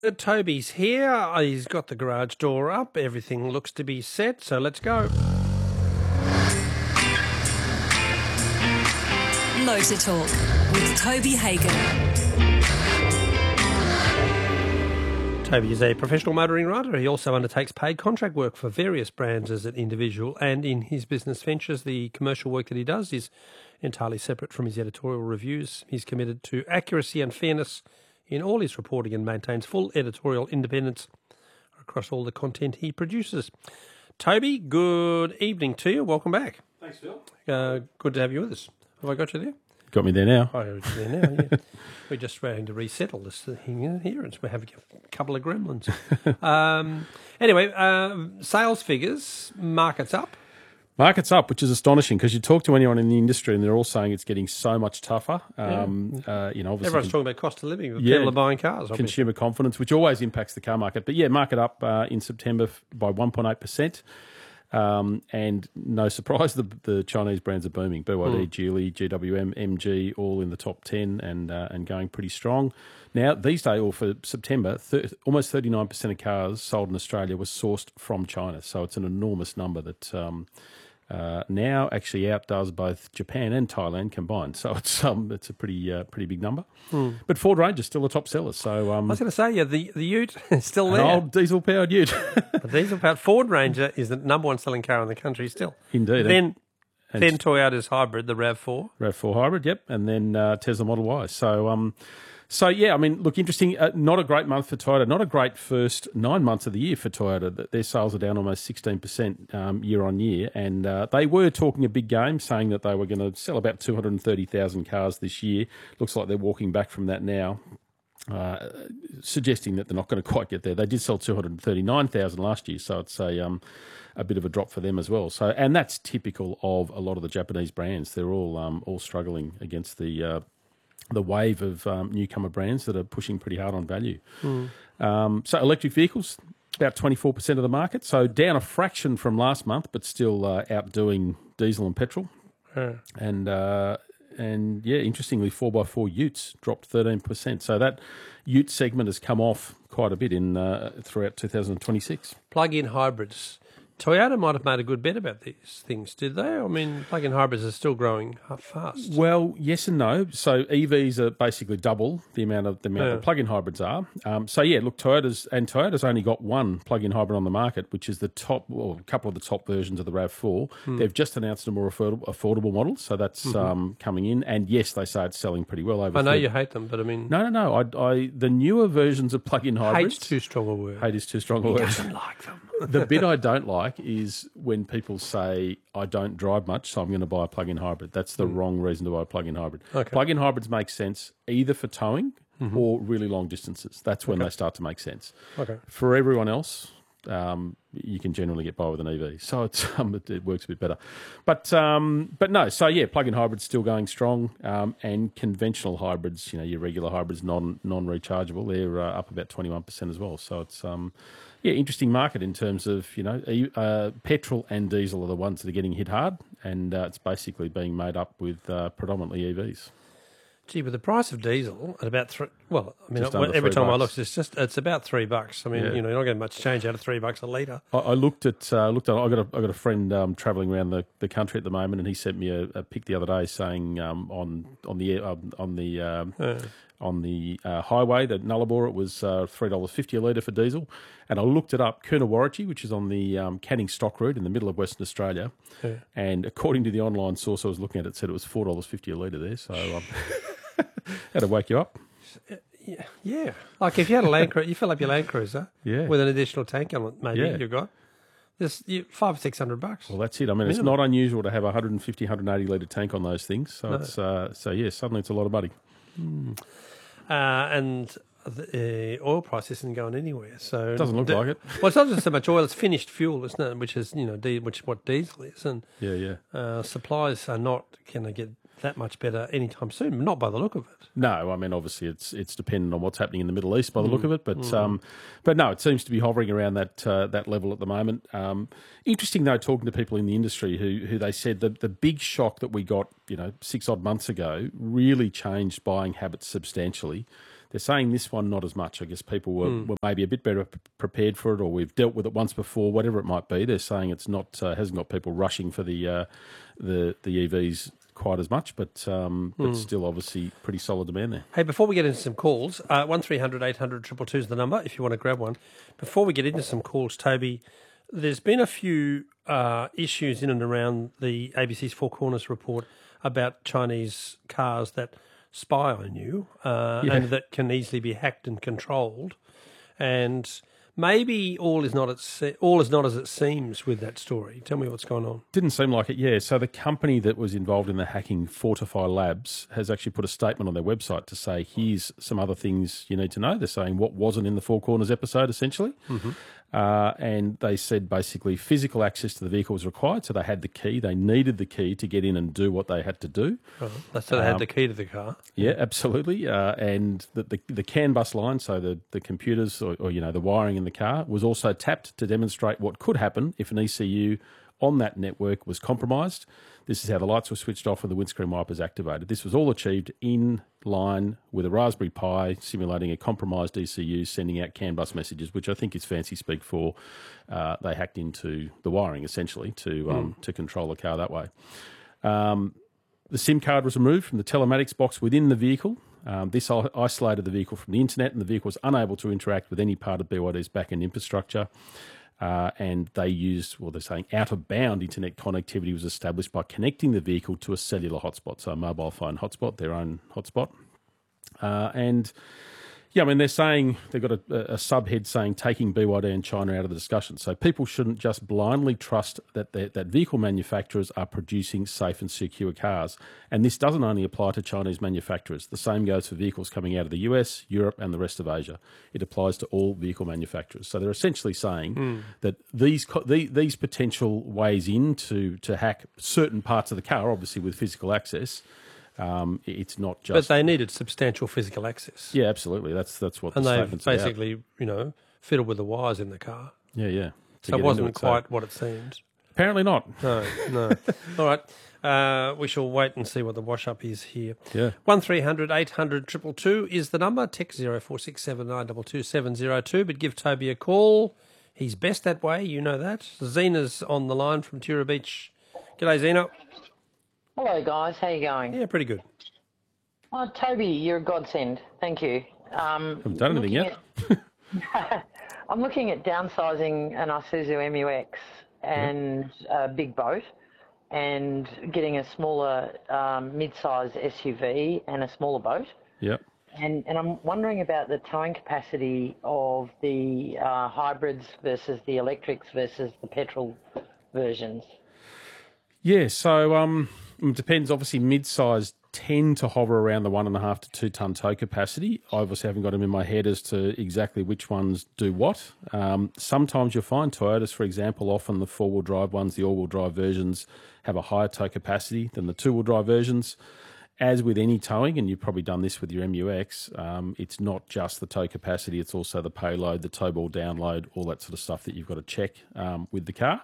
Toby's here. He's got the garage door up. Everything looks to be set, so let's go. Motor Talk with Toby Hagen. Toby is a professional motoring rider. He also undertakes paid contract work for various brands as an individual, and in his business ventures, the commercial work that he does is entirely separate from his editorial reviews. He's committed to accuracy and fairness in all his reporting and maintains full editorial independence across all the content he produces. Toby, good evening to you. Welcome back. Thanks, Phil. Good to have you with us. Have I got you there? Got me there now. Oh, you're there now, yeah. We're just trying to resettle this thing here, and we're having a couple of gremlins. Anyway, sales figures, market's up. Market's up, which is astonishing because you talk to anyone in the industry and they're all saying it's getting so much tougher. Obviously Everyone's talking about cost of living. People are buying cars. Obviously. Consumer confidence, which always impacts the car market. But yeah, market up in September by 1.8%. And no surprise, the Chinese brands are booming. BYD, Geely, GWM, MG, all in the top 10 and going pretty strong. Now, these days, or for September, almost 39% of cars sold in Australia was sourced from China. So it's an enormous number that now actually outdoes both Japan and Thailand combined. So it's a pretty big number. But Ford Ranger's still a top seller. So I was going to say, yeah, the Ute is still there. An old diesel-powered Ute. The diesel-powered Ford Ranger is the number one selling car in the country still. Indeed. Then Toyota's hybrid, the RAV4. RAV4 hybrid, yep. And then Tesla Model Y. So yeah, I mean, look, interesting. Not a great month for Toyota. Not a great first 9 months of the year for Toyota. Their sales are down almost 16% year on year. And they were talking a big game, saying that they were going to sell about 230,000 cars this year. Looks like they're walking back from that now, suggesting that they're not going to quite get there. They did sell 239,000 last year, so it's a bit of a drop for them as well. So, and that's typical of a lot of the Japanese brands. They're all struggling against the wave of newcomer brands that are pushing pretty hard on value. So electric vehicles, about 24% of the market, so down a fraction from last month, but still outdoing diesel and petrol. And yeah, interestingly, 4x4 utes dropped 13%. So that ute segment has come off quite a bit throughout 2026. Plug-in hybrids. Toyota might have made a good bet about these things, did they? I mean, plug-in hybrids are still growing fast. Well, yes and no. So EVs are basically double the amount the plug-in hybrids are. So yeah, look, Toyota's only got one plug-in hybrid on the market, which is the top, or a couple of the top versions of the RAV4. They've just announced a more affordable model, so that's coming in. And yes, they say it's selling pretty well over. I know you hate them, but I mean, no. I the newer versions of plug-in hybrids. Hate's too strong a word. Hate is too strong a word. He doesn't like them. The bit I don't like is when people say, I don't drive much, so I'm going to buy a plug-in hybrid. That's the wrong reason to buy a plug-in hybrid. Okay. Plug-in hybrids make sense either for towing or really long distances. That's when they start to make sense. Okay. For everyone else, you can generally get by with an EV. So it's, it works a bit better. But no, so yeah, plug-in hybrids still going strong, and conventional hybrids, your regular hybrids, non-rechargeable, they're up about 21% as well. So it's... yeah, interesting market in terms of, petrol and diesel are the ones that are getting hit hard, and it's basically being made up with predominantly EVs. Gee, with the price of diesel at about every $3. time I look, it's about $3. I mean, you're not getting much change out of $3 a litre. I looked at. I got a friend travelling around the country at the moment, and he sent me a pic the other day saying on the highway, the Nullarbor, it was $3.50 a litre for diesel. And I looked it up, Coonawarra, which is on the Canning Stock Route in the middle of Western Australia. Yeah. And according to the online source I was looking at, it said it was $4.50 a litre there. So that'll wake you up. Yeah. Like if you had a Land Cruiser, you fill up your Land Cruiser with an additional tank on it, maybe you've got. There's $500-600. Well, that's it. I mean, it's not unusual to have a 150, 180 litre tank on those things. So it's suddenly it's a lot of money. And the oil price isn't going anywhere. So it doesn't look like it. Well, it's not just so much oil; it's finished fuel, isn't it? Which is what diesel is, and supplies are not going to get that much better anytime soon. Not by the look of it. No, I mean obviously it's dependent on what's happening in the Middle East by the look of it, but no, it seems to be hovering around that level at the moment. Interesting though, talking to people in the industry who they said that the big shock that we got 6 odd months ago really changed buying habits substantially. They're saying this one not as much. I guess people were maybe a bit better prepared for it, or we've dealt with it once before, whatever it might be. They're saying it's not hasn't got people rushing for the EVs quite as much, but still obviously pretty solid demand there. Hey, before we get into some calls, 1300 800 222 is the number if you want to grab one. Before we get into some calls, Toby, there's been a few issues in and around the ABC's Four Corners report about Chinese cars that spy on you and that can easily be hacked and controlled. And maybe all is not as it seems with that story. Tell me what's going on. Didn't seem like it, yeah. So the company that was involved in the hacking, Fortify Labs, has actually put a statement on their website to say, here's some other things you need to know. They're saying what wasn't in the Four Corners episode, essentially. Mm-hmm. And they said basically physical access to the vehicle was required, so they had the key. They needed the key to get in and do what they had to do. So they had the key to the car. Yeah, absolutely. And the CAN bus line, so the computers or the wiring in the car, was also tapped to demonstrate what could happen if an ECU on that network was compromised. This is how the lights were switched off and the windscreen wipers activated. This was all achieved in line with a Raspberry Pi simulating a compromised ECU sending out CAN bus messages, which I think is fancy speak for they hacked into the wiring essentially to control the car that way. The SIM card was removed from the telematics box within the vehicle. This isolated the vehicle from the internet, and the vehicle was unable to interact with any part of BYD's back-end infrastructure. And they used, they're saying out-of-bound internet connectivity was established by connecting the vehicle to a cellular hotspot, so a mobile phone hotspot, their own hotspot. They're saying they've got a subhead saying taking BYD and China out of the discussion. So people shouldn't just blindly trust that vehicle manufacturers are producing safe and secure cars. And this doesn't only apply to Chinese manufacturers. The same goes for vehicles coming out of the US, Europe, and the rest of Asia. It applies to all vehicle manufacturers. So they're essentially saying that these potential ways in to hack certain parts of the car, obviously with physical access, it's not just. But they needed substantial physical access. Yeah, absolutely. That's what. And the they've statement's basically, about. Fiddled with the wires in the car. Yeah. So it wasn't quite what it seemed. Apparently not. No. All right. We shall wait and see what the wash-up is here. Yeah. 1300 800 222 is the number. Text 0467 922 702. But give Toby a call. He's best that way. You know that. Zena's on the line from Tura Beach. G'day, Zena. Hello, guys. How you going? Yeah, pretty good. Oh, Toby, you're a godsend. Thank you. Haven't done anything yet. I'm looking at downsizing an Isuzu MUX and a big boat and getting a smaller mid-size SUV and a smaller boat. Yep. And I'm wondering about the towing capacity of the hybrids versus the electrics versus the petrol versions. Yeah, so it depends. Obviously, mid-size tend to hover around the 1.5 to 2 tonne tow capacity. I obviously haven't got them in my head as to exactly which ones do what. Sometimes you'll find Toyotas, for example, often the four-wheel drive ones, the all-wheel drive versions, have a higher tow capacity than the two-wheel drive versions. As with any towing, and you've probably done this with your MUX, it's not just the tow capacity, it's also the payload, the tow ball download, all that sort of stuff that you've got to check with the car.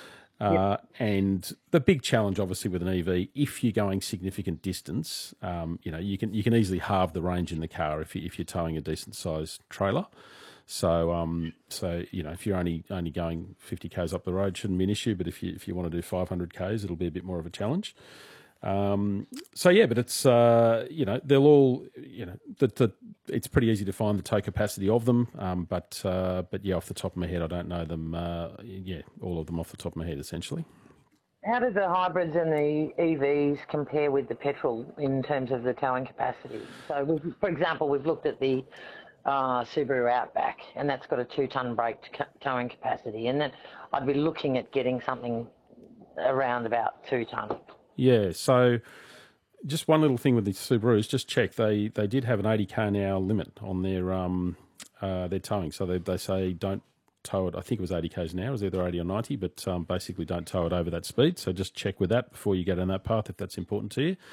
And the big challenge, obviously, with an EV, if you're going significant distance, you can easily halve the range in the car if you're towing a decent sized trailer. So if you're only going 50 k's up the road, shouldn't be an issue. But if you want to do 500 k's, it'll be a bit more of a challenge. But it's they'll all it's pretty easy to find the tow capacity of them. But off the top of my head, I don't know them. All of them off the top of my head, essentially. How do the hybrids and the EVs compare with the petrol in terms of the towing capacity? So, for example, we've looked at the Subaru Outback, and that's got a 2-tonne brake towing capacity, and then I'd be looking at getting something around about 2 tonne. Yeah, so just one little thing with the Subarus, just check. They did have an 80 km/h limit on their towing. So they say don't tow it. I think it was 80 km/h. It was either 80 or 90, but basically don't tow it over that speed. So just check with that before you get on that path if that's important to you.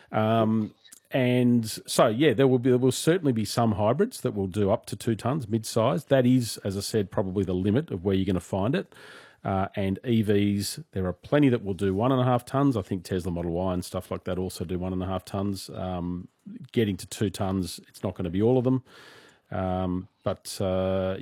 And so, there will certainly be some hybrids that will do up to 2 tonnes, mid-size. That is, as I said, probably the limit of where you're going to find it. And EVs, there are plenty that will do 1.5 tonnes. I think Tesla Model Y and stuff like that also do 1.5 tonnes. Getting to 2 tonnes, it's not going to be all of them. But